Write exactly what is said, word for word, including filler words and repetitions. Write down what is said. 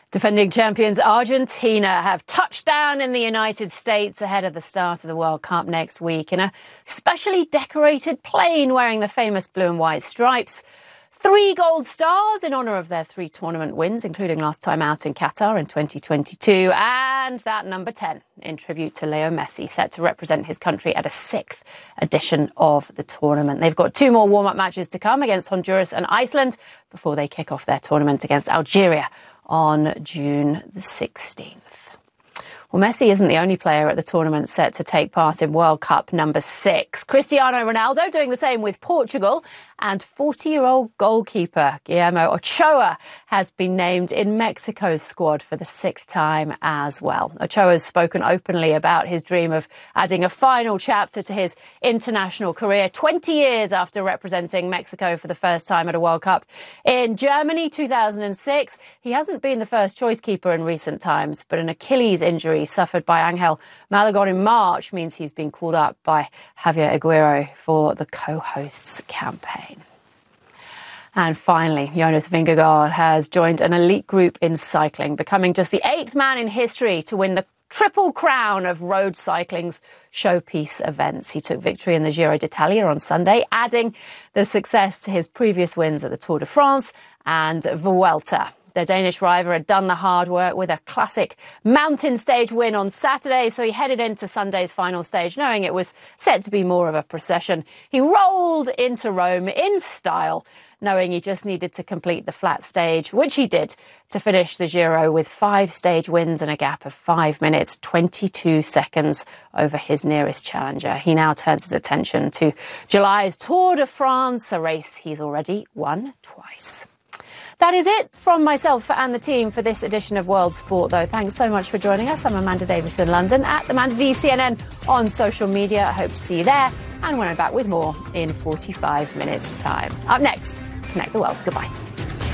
Defending champions Argentina have touched down in the United States ahead of the start of the World Cup next week in a specially decorated plane wearing the famous blue and white stripes. Three gold stars in honour of their three tournament wins, including last time out in Qatar in twenty twenty-two, and that number ten in tribute to Leo Messi, set to represent his country at a sixth edition of the tournament. They've got two more warm-up matches to come against Honduras and Iceland before they kick off their tournament against Algeria on June the sixteenth. Well, Messi isn't the only player at the tournament set to take part in World Cup number six. Cristiano Ronaldo doing the same with Portugal, and forty-year-old goalkeeper Guillermo Ochoa has been named in Mexico's squad for the sixth time as well. Ochoa's spoken openly about his dream of adding a final chapter to his international career, twenty years after representing Mexico for the first time at a World Cup in Germany two thousand six. He hasn't been the first choice keeper in recent times, but an Achilles injury suffered by Angel Malagón in March means he's been called up by Javier Aguirre for the co-hosts campaign. And finally, Jonas Vingegaard has joined an elite group in cycling, becoming just the eighth man in history to win the triple crown of road cycling's showpiece events. He took victory in the Giro d'Italia on Sunday, adding the success to his previous wins at the Tour de France and Vuelta. The Danish rider had done the hard work with a classic mountain stage win on Saturday, so he headed into Sunday's final stage knowing it was set to be more of a procession. He rolled into Rome in style, knowing he just needed to complete the flat stage, which he did, to finish the Giro with five stage wins and a gap of five minutes, twenty-two seconds over his nearest challenger. He now turns his attention to July's Tour de France, a race he's already won twice. That is it from myself and the team for this edition of World Sport, though. Thanks so much for joining us. I'm Amanda Davis in London at Amanda D C N N on social media. I hope to see you there, and when I'm back with more in forty-five minutes' time. Up next, Connect the World. Goodbye.